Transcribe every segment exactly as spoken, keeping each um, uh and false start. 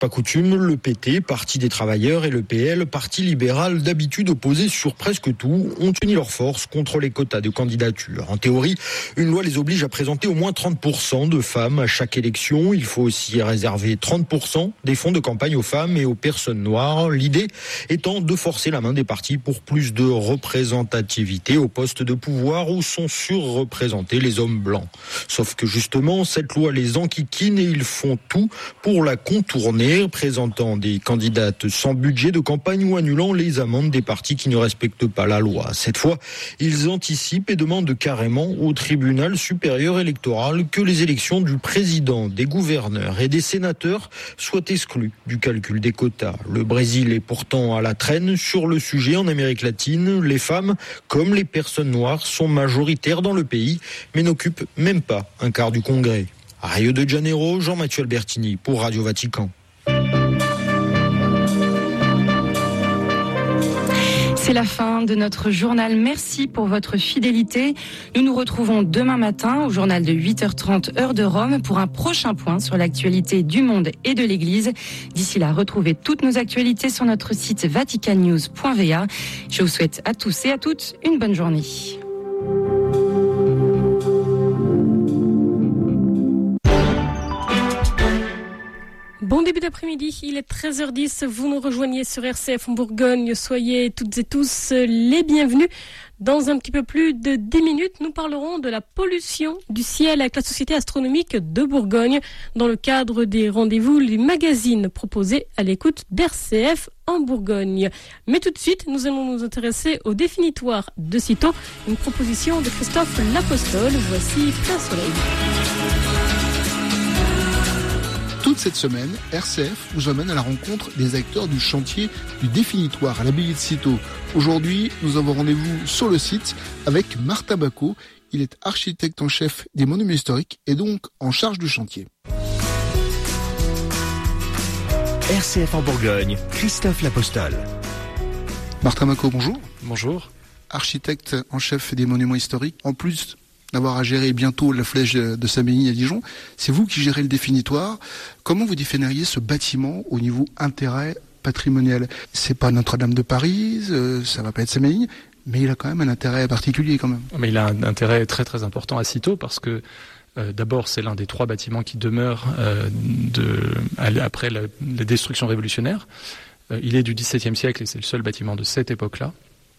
Pas coutume, le P T, Parti des travailleurs, et le P L, Parti libéral d'habitude opposés sur presque tout, ont uni leurs forces contre les quotas de candidature. En théorie, une loi les oblige à présenter au moins trente pour cent de femmes à chaque élection. Il faut aussi réserver trente pour cent des fonds de campagne aux femmes et aux personnes noires. L'idée étant de forcer la main des partis pour plus de représentativité aux postes de pouvoir où sont surreprésentés les hommes blancs. Sauf que justement, cette loi les enquiquine et ils font tout pour la contourner, présentant des candidates sans budget de campagne ou annulant les amendes des partis qui ne respectent pas la loi. Cette fois, ils anticipent et demandent carrément au tribunal supérieur électoral que les élections du président, des gouverneurs et des sénateurs soient exclues du calcul des quotas. Le Brésil est pourtant à la traîne sur le sujet en Amérique latine. Les femmes, comme les personnes noires, sont majoritaires dans le pays, mais n'occupent même pas un quart du Congrès. À Rio de Janeiro, Jean-Mathieu Albertini pour Radio Vatican. C'est la fin de notre journal. Merci pour votre fidélité. Nous nous retrouvons demain matin au journal de huit heures trente heure de Rome pour un prochain point sur l'actualité du monde et de l'Église. D'ici là, retrouvez toutes nos actualités sur notre site vatican news point v a. Je vous souhaite à tous et à toutes une bonne journée. Bon début d'après-midi, il est treize heures dix, vous nous rejoignez sur R C F en Bourgogne, soyez toutes et tous les bienvenus. Dans un petit peu plus de dix minutes, nous parlerons de la pollution du ciel avec la Société astronomique de Bourgogne dans le cadre des rendez-vous du magazine proposé à l'écoute d'R C F en Bourgogne. Mais tout de suite, nous allons nous intéresser au définitoire de Cîteaux, une proposition de Christophe L'Apostole. Voici Plein Soleil. Toute cette semaine, R C F vous emmène à la rencontre des acteurs du chantier du définitoire à l'abbaye de Cîteaux. Aujourd'hui, nous avons rendez-vous sur le site avec Martin Bacot. Il est architecte en chef des monuments historiques et donc en charge du chantier. R C F en Bourgogne, Christophe L'Apostole. Martin Bacot, bonjour. Bonjour. Architecte en chef des monuments historiques. En plus d'avoir à gérer bientôt la flèche de Saint-Bénigne à Dijon, c'est vous qui gérez le définitoire. Comment vous définiriez ce bâtiment au niveau intérêt patrimonial? C'est pas Notre-Dame de Paris, euh, ça va pas être Saint-Bénigne, mais il a quand même un intérêt particulier quand même. Mais il a un intérêt très très important à Cîteaux parce que euh, d'abord c'est l'un des trois bâtiments qui demeurent euh, de, après la, la destruction révolutionnaire. Euh, il est du dix-septième siècle et c'est le seul bâtiment de cette époque-là.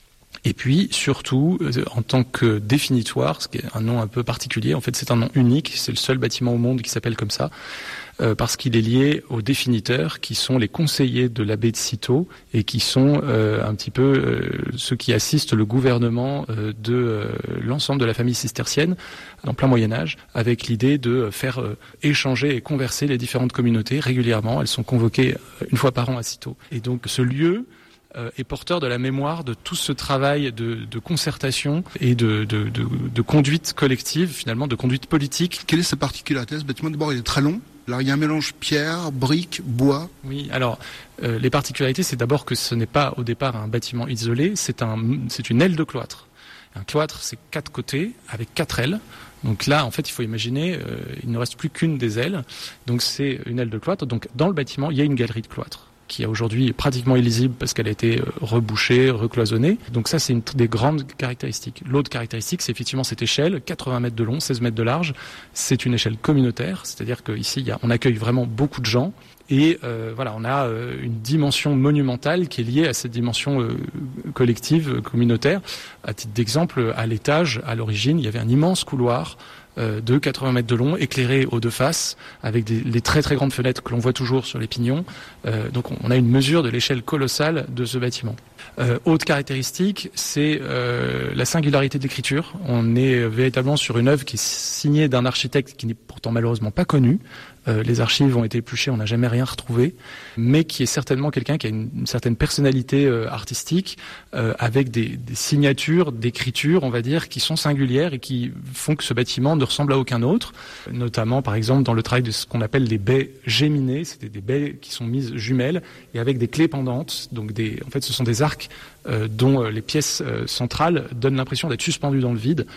Et puis, surtout, en tant que définitoire, ce qui est un nom un peu particulier, en fait, c'est un nom unique, c'est le seul bâtiment au monde qui s'appelle comme ça, euh, parce qu'il est lié aux définiteurs, qui sont les conseillers de l'abbé de Cîteaux, et qui sont euh, un petit peu euh, ceux qui assistent le gouvernement euh, de euh, l'ensemble de la famille cistercienne, en plein Moyen-Âge, avec l'idée de faire euh, échanger et converser les différentes communautés régulièrement. Elles sont convoquées une fois par an à Cîteaux. Et donc, ce lieu est porteur de la mémoire de tout ce travail de, de concertation et de, de, de, de conduite collective, finalement, de conduite politique. Quelle est sa particularité? Ce bâtiment, d'abord, il est très long. Alors, il y a un mélange pierre, briques, bois. Oui, alors, euh, les particularités, c'est d'abord que ce n'est pas, au départ, un bâtiment isolé, c'est, un, c'est une aile de cloître. Un cloître, c'est quatre côtés, avec quatre ailes. Donc là, en fait, il faut imaginer, euh, il ne reste plus qu'une des ailes. Donc, c'est une aile de cloître. Donc, dans le bâtiment, il y a une galerie de cloître, qui est aujourd'hui pratiquement illisible parce qu'elle a été rebouchée, recloisonnée. Donc ça, c'est une des grandes caractéristiques. L'autre caractéristique, c'est effectivement cette échelle, quatre-vingts mètres de long, seize mètres de large. C'est une échelle communautaire, c'est-à-dire qu'ici, il y a, on accueille vraiment beaucoup de gens. Et euh, voilà, on a euh, une dimension monumentale qui est liée à cette dimension euh, collective, communautaire. À titre d'exemple, à l'étage, à l'origine, il y avait un immense couloir de quatre-vingts mètres de long, éclairé aux deux faces, avec des, les très très grandes fenêtres que l'on voit toujours sur les pignons. Euh, donc on a une mesure de l'échelle colossale de ce bâtiment. Euh, autre caractéristique, c'est euh, la singularité de l'écriture. On est véritablement sur une œuvre qui est signée d'un architecte qui n'est pourtant malheureusement pas connu. Euh, les archives ont été épluchées, on n'a jamais rien retrouvé, mais qui est certainement quelqu'un qui a une, une certaine personnalité euh, artistique, euh, avec des, des signatures d'écriture, on va dire, qui sont singulières et qui font que ce bâtiment ne ressemble à aucun autre, notamment par exemple dans le travail de ce qu'on appelle les baies géminées, c'est des baies qui sont mises jumelles et avec des clés pendantes, donc des, en fait ce sont des arcs euh, dont euh, les pièces euh, centrales donnent l'impression d'être suspendues dans le vide.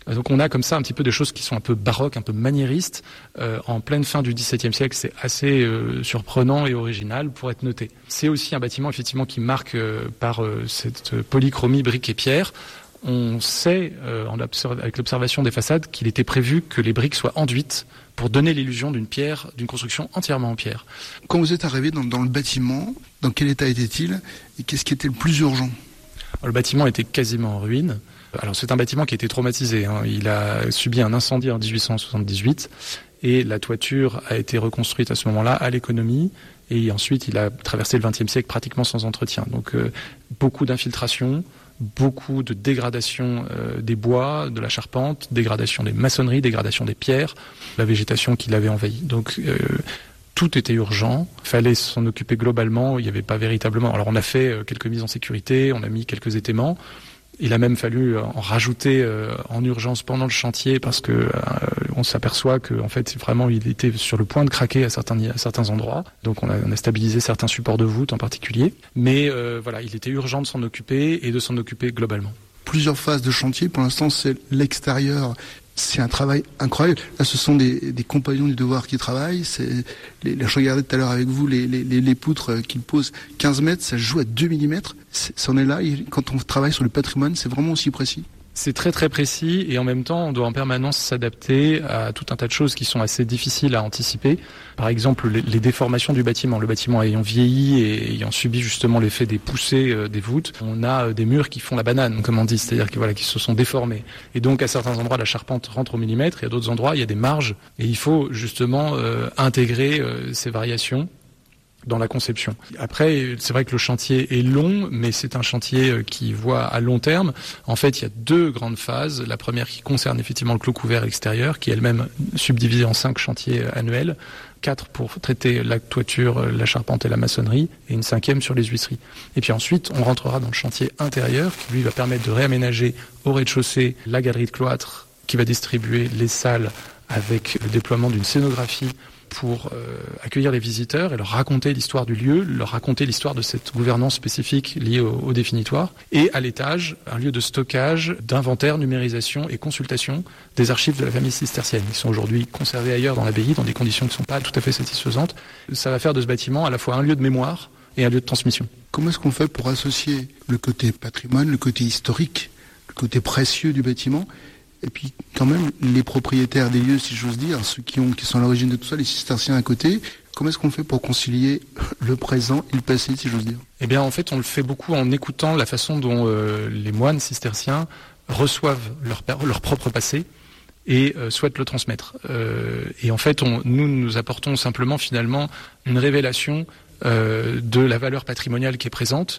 Donc on a comme ça un petit peu des choses qui sont un peu baroques, un peu maniéristes, euh, en pleine fin du dix-septième siècle. C'est assez euh, surprenant et original pour être noté. C'est aussi un bâtiment effectivement qui marque euh, par euh, cette polychromie briques et pierre. On sait, euh, en avec l'observation des façades, qu'il était prévu que les briques soient enduites pour donner l'illusion d'une pierre, d'une construction entièrement en pierre. Quand vous êtes arrivé dans, dans le bâtiment, dans quel état était-il et qu'est-ce qui était le plus urgent ? Alors, le bâtiment était quasiment en ruine. Alors c'est un bâtiment qui a été traumatisé, hein. Il a subi un incendie en dix-huit cent soixante-dix-huit et la toiture a été reconstruite à ce moment-là à l'économie et ensuite il a traversé le vingtième siècle pratiquement sans entretien. Donc euh, beaucoup d'infiltration, beaucoup de dégradation euh, des bois, de la charpente, dégradation des maçonneries, dégradation des pierres, la végétation qui l'avait envahi. Donc euh, tout était urgent, il fallait s'en occuper globalement, il n'y avait pas véritablement... Alors on a fait euh, quelques mises en sécurité, on a mis quelques étaiements. Il a même fallu en rajouter euh, en urgence pendant le chantier parce que euh, on s'aperçoit que en fait vraiment il était sur le point de craquer à certains à certains endroits. Donc on a, on a stabilisé certains supports de voûte en particulier. Mais euh, voilà, il était urgent de s'en occuper et de s'en occuper globalement. Plusieurs phases de chantier. Pour l'instant, c'est l'extérieur. C'est un travail incroyable. Là, ce sont des, des compagnons du devoir qui travaillent. C'est les, je regardais tout à l'heure avec vous les, les, les poutres qu'ils posent quinze mètres, ça se joue à deux millimètres. C'en est là. Quand on travaille sur le patrimoine, c'est vraiment aussi précis. C'est très très précis et en même temps on doit en permanence s'adapter à tout un tas de choses qui sont assez difficiles à anticiper. Par exemple les, les déformations du bâtiment, le bâtiment ayant vieilli et ayant subi justement l'effet des poussées euh, des voûtes, on a euh, des murs qui font la banane comme on dit, c'est-à-dire qui, voilà, qui se sont déformés. Et donc à certains endroits la charpente rentre au millimètre et à d'autres endroits il y a des marges et il faut justement euh, intégrer euh, ces variations dans la conception. Après, c'est vrai que le chantier est long, mais c'est un chantier qui voit à long terme. En fait, il y a deux grandes phases. La première qui concerne effectivement le clos couvert extérieur, qui est elle-même subdivisée en cinq chantiers annuels. Quatre pour traiter la toiture, la charpente et la maçonnerie, et une cinquième sur les huisseries. Et puis ensuite, on rentrera dans le chantier intérieur, qui lui va permettre de réaménager au rez-de-chaussée la galerie de cloître, qui va distribuer les salles avec le déploiement d'une scénographie pour euh, accueillir les visiteurs et leur raconter l'histoire du lieu, leur raconter l'histoire de cette gouvernance spécifique liée au, au définitoire. Et à l'étage, un lieu de stockage, d'inventaire, numérisation et consultation des archives de la famille cistercienne. Ils sont aujourd'hui conservés ailleurs dans l'abbaye, dans des conditions qui ne sont pas tout à fait satisfaisantes. Ça va faire de ce bâtiment à la fois un lieu de mémoire et un lieu de transmission. Comment est-ce qu'on fait pour associer le côté patrimoine, le côté historique, le côté précieux du bâtiment et puis, quand même, les propriétaires des lieux, si j'ose dire, ceux qui, ont, qui sont à l'origine de tout ça, les cisterciens à côté, comment est-ce qu'on fait pour concilier le présent et le passé, si j'ose dire ? Eh bien, en fait, on le fait beaucoup en écoutant la façon dont euh, les moines cisterciens reçoivent leur, leur propre passé et euh, souhaitent le transmettre. Euh, et en fait, on, nous, nous apportons simplement, finalement, une révélation euh, de la valeur patrimoniale qui est présente.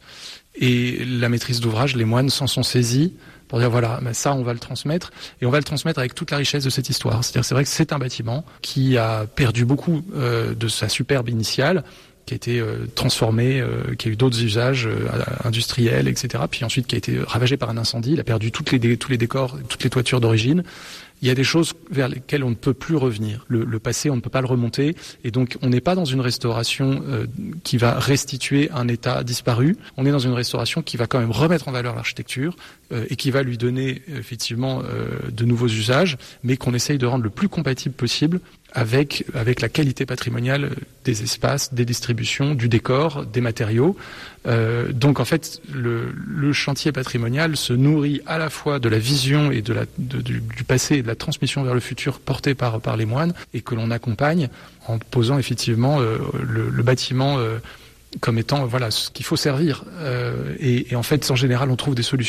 Et la maîtrise d'ouvrage, les moines s'en sont saisis pour dire voilà, ben ça on va le transmettre et on va le transmettre avec toute la richesse de cette histoire. C'est-à-dire c'est vrai que c'est un bâtiment qui a perdu beaucoup euh, de sa superbe initiale, qui a été euh, transformé, euh, qui a eu d'autres usages euh, industriels, et cetera. Puis ensuite qui a été ravagé par un incendie, il a perdu toutes les dé- tous les décors, toutes les toitures d'origine. Il y a des choses vers lesquelles on ne peut plus revenir. Le, le passé, on ne peut pas le remonter. Et donc, on n'est pas dans une restauration euh, qui va restituer un état disparu. On est dans une restauration qui va quand même remettre en valeur l'architecture euh, et qui va lui donner effectivement euh, de nouveaux usages, mais qu'on essaye de rendre le plus compatible possible avec, avec la qualité patrimoniale des espaces, des distributions, du décor, des matériaux. Euh, donc en fait, le, le chantier patrimonial se nourrit à la fois de la vision et de la, de, du, du passé et de la transmission vers le futur portée par, par les moines et que l'on accompagne en posant effectivement euh, le, le bâtiment euh, comme étant voilà ce qu'il faut servir. Euh, et, et en fait, en général, on trouve des solutions.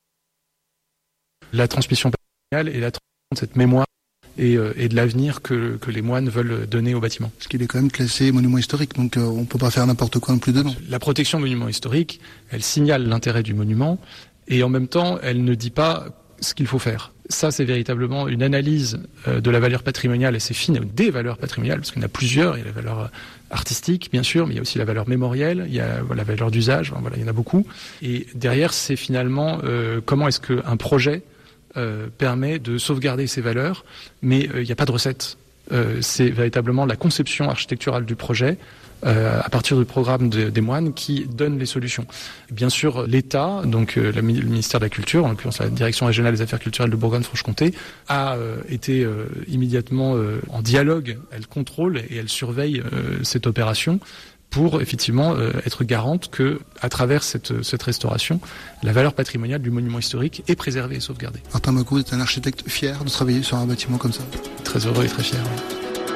La transmission patrimoniale et la transmission de cette mémoire Et, euh, et de l'avenir que, que les moines veulent donner au bâtiment. Parce qu'il est quand même classé monument historique, donc euh, on ne peut pas faire n'importe quoi non plus dedans. La protection monument historique, elle signale l'intérêt du monument et en même temps, elle ne dit pas ce qu'il faut faire. Ça, c'est véritablement une analyse euh, de la valeur patrimoniale et c'est fine, des valeurs patrimoniales, parce qu'il y en a plusieurs. Il y a la valeur artistique, bien sûr, mais il y a aussi la valeur mémorielle, il y a voilà, la valeur d'usage, voilà, il y en a beaucoup. Et derrière, c'est finalement euh, comment est-ce qu'un projet Euh, permet de sauvegarder ces valeurs, mais il euh, n'y a pas de recette. euh, c'est véritablement la conception architecturale du projet euh, à partir du programme de, des moines qui donne les solutions. Bien sûr, l'État, donc euh, le ministère de la Culture, en l'occurrence la Direction régionale des affaires culturelles de Bourgogne-Franche-Comté, a euh, été euh, immédiatement euh, en dialogue, elle contrôle et elle surveille euh, cette opération pour effectivement euh, être garante que, à travers cette, cette restauration, la valeur patrimoniale du monument historique est préservée et sauvegardée. Martin Maco est un architecte fier de travailler sur un bâtiment comme ça. Très heureux et très fier. Oui.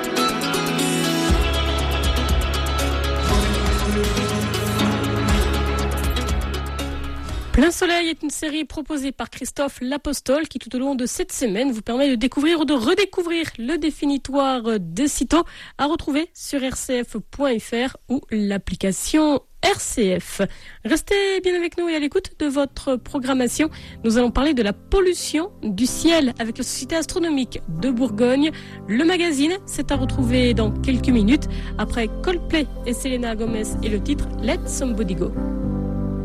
Plein Soleil est une série proposée par Christophe L'Apostole qui tout au long de cette semaine vous permet de découvrir ou de redécouvrir le définitoire de sitôt à retrouver sur r c f point f r ou l'application R C F. Restez bien avec nous et à l'écoute de votre programmation. Nous allons parler de la pollution du ciel avec la Société astronomique de Bourgogne. Le magazine, c'est à retrouver dans quelques minutes après Coldplay et Selena Gomez et le titre Let Somebody Go.